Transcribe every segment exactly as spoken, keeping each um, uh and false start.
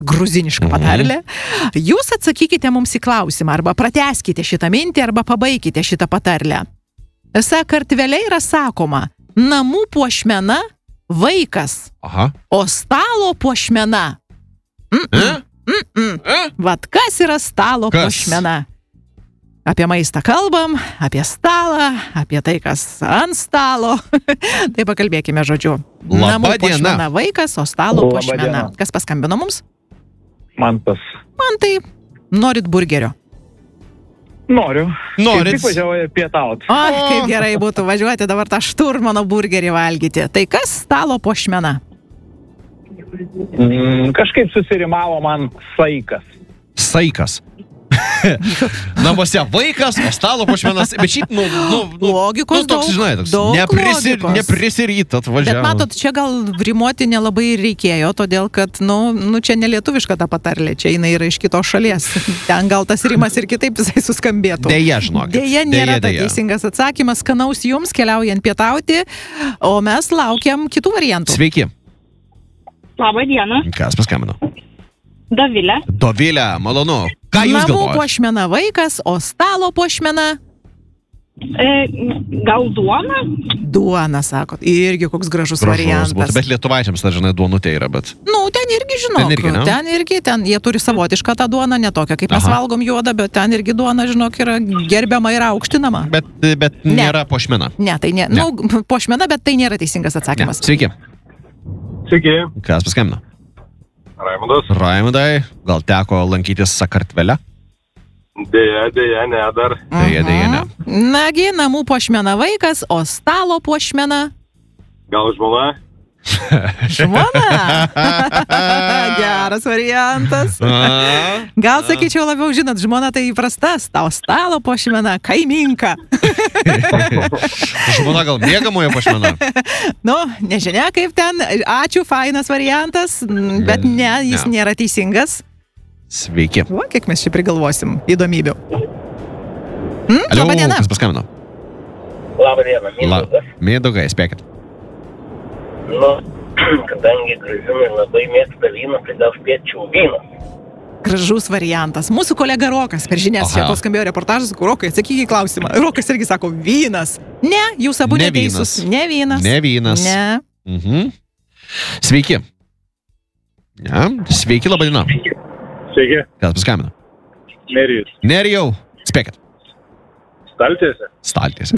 gruziniška patarlė. Jūs atsakykite mums į klausimą, arba pratęskite šitą mintį, arba pabaikite šitą patarlę. Sakartvele yra sakoma, namų puošmena vaikas, Aha. o stalo puošmena. Mm-mm. Mm-mm. Vat kas yra stalo Kas? puošmena? Apie maistą kalbam, apie stalą, apie tai, kas ant stalo. Tai pakalbėkime žodžiu. Laba Namų diena. puošmena vaikas, o stalo Laba puošmena. diena. Kas paskambino mums? Man tas. Man tai norit burgerio. Noriu. Norit. Kaip tik važiuoju pietaut. O, kaip gerai būtų važiuoti dabar tą šturmano burgerį valgyti. Tai kas stalo puošmena? Mm, kažkaip susirimavo man saikas. Saikas. Namuose vaikas, o stalo puošmenas. Bet šiaip, nu, nu, nu, Logikos nu toks, daug, žinai, toks daug neprisir, logikos. neprisiryt atvažiavo. Bet matot, čia gal rimuoti nelabai reikėjo, todėl kad, nu, nu čia nelietuviška ta patarlė, čia jinai yra iš kitos šalies. Ten gal tas rimas ir kitaip visai suskambėtų. Deja, žinokit. Deja, nėra Deja, ta deja. teisingas atsakymas, skanaus jums keliaujant pietauti, o mes laukiam kitų variantų. Sveiki. Labą dieną, Kas paskambino? Dovilė. Dovilė, malonu. Ką jūs Namų galvojate? puošmena vaikas, o stalo puošmena E, gal duona? duona, sakot. Irgi koks gražus, Gražus variantas. būtų, bet lietuvaičiams, tai žinai, duonutė yra, bet... Nu, ten irgi, žinok, Ten irgi, ne? ten irgi, ten jie turi savotišką tą duoną, ne tokią, kaip mes Aha. valgom juodą, bet ten irgi duona, žinok, yra gerbiama ir aukštinama. Bet, bet Ne. nėra puošmena. Ne, tai ne, Ne. nu, puošmena, bet tai nėra teisingas Ne. atsakymas. Sveiki. Sveiki. Kas paskambino? Raimondas. Raimondai, gal teko lankytis Sakartvele? Dėja, dėja, ne dar. Deja, deja, ne. Mhm. Nagi, namų puošmena vaikas, o stalo puošmena Gal žmona? žmona. Geras variantas. A, Gal sakyčiau labiau, žinot, žmona tai įprasta, tau stalo puošmena, kaiminka. žmona gal mėgamojo puošmena? Nu, nežinia kaip ten, ačiū, fainas variantas, bet ne, jis Ne. nėra teisingas. Sveiki. Va, kiek mes čia prigalvosim įdomybių. Hmm? Alio, Labą dieną. kas paskambino? Labą dieną, La, Mindaugas. Mėdugai, spėkit. Nu, kadangi gruzinai labai mėgsta vyną, tai gal spėčiau vyną. Gražus variantas. Mūsų kolega Rokas per žinias Aha. čia kol skambėjo reportažas. Rokai, atsakyk į klausimą. Rokas irgi sako vynas. Ne, jūs abu Ne neteisus. vynas. Ne vynas. Ne vynas. Ne. Mhm. Sveiki. Ne, sveiki, laba diena. Sveiki. Kas paskambino? Nerijus. Nerijau, spėkit. Staltiese. Staltiese.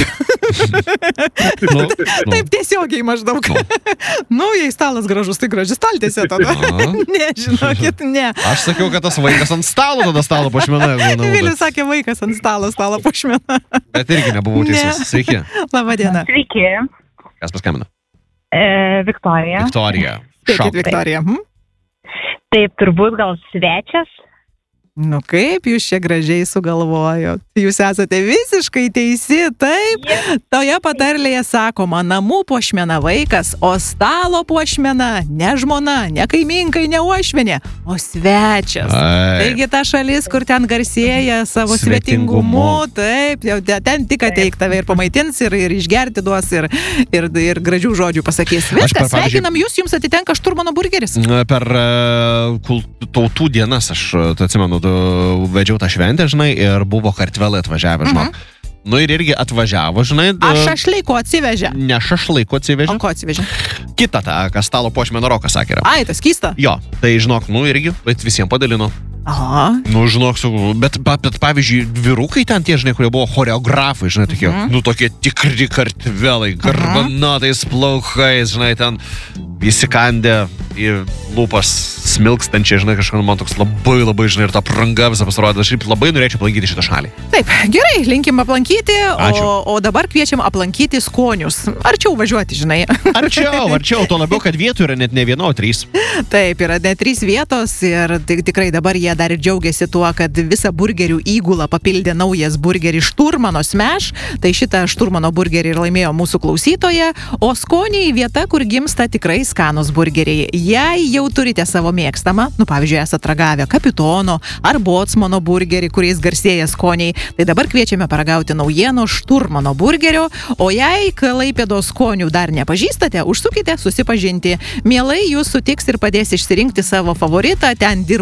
nu, nu. Taip tiesiogiai maždaug. Nu. Nu, jei stalas gražus, tai graži staltiesė tada. A. Ne, žinokit, ne. Aš sakiau, kad tas vaikas ant stalo tada stalo puošmena. manau, Vilis bet- sakė vaikas ant stalo, stalo puošmena. Bet irgi nebuvau Ne. teisus. Sveiki. Labą dieną. Sveiki, Kas paskambino? e, Viktorija. Viktorija. Spėkit, Šok. Viktorija. Hm? Taip, turbūt gal svečias. Nu kaip jūs čia gražiai sugalvojot? Jūs esate visiškai teisi, taip? Toje patarlėje sakoma, namų puošmena vaikas, o stalo puošmena ne žmona, ne kaiminkai, ne uošvienė, o svečias. Ai. Taigi ta šalis, kur ten garsėja savo Svetingumu. svetingumu, taip, jau te- ten tik ateik tave ir pamaitins, ir, ir išgerti duos, ir, ir, ir gražių žodžių pasakys. per, Viskas, pavyzdžiui- sveikinam jūs, jums atitenka šturmano burgeris. Per uh, kult- tautų dienas, aš uh, tai atsimenu, tu vedžiau tą šventę, žinai, ir buvo kartvelai atvažiavę, žinok. Nu ir irgi atvažiavo, žinai. Aš šašlyko atsivežė. Ne šašlaiko O atsivežė. ko atsivežė? Kita tą, kas stalo puošmeno Rokas sakė. yra. Ai, tas keista. Jo, tai žinok, nu irgi, bet visiems padalino. Aha. Nu, žinok, su, bet, pa- bet pavyzdžiui, vyrukai ten tie, žinai, kurie buvo choreografai, žinai, tokie, Mhm. nu, tokie tikri kartvelai, garbanotais plaukais, žinai, ten įsikandę į lūpas smilkstančiai, žinai, kažkaip man toks labai, labai, žinai, ir ta pranga visą pasirodė, aš šiaip labai norėčiau aplankyti šitą šalį. Taip, gerai, linkim aplankyti, Ačiū. o, o dabar kviečiam aplankyti skonius. Arčiau važiuoti, žinai. Arčiau, arčiau, tuo labiau, kad vietų yra net ne viena, o trys. Taip, yra net trys vietos ir tik, tikrai dabar jie dar ir džiaugiasi tuo, kad visą burgerių įgulą papildė naujas burgeris Šturmano Smash. Tai šitą Šturmano burgerį ir laimėjo mūsų klausytoja, o skoniai vieta, kur gimsta tikrai skanus burgeriai. Jei jau turite savo mėgstamą, nu pavyzdžiui, esate ragavę Kapitono ar Bocmano burgerį, kuriais garsėja skoniai, tai dabar kviečiame paragauti naujieno Šturmano burgerio, o jei Klaipėdos skonių dar nepažįstate, užsukite susipažinti. Mielai jūs sutiks ir padės išsirinkti savo favoritą, ten dirba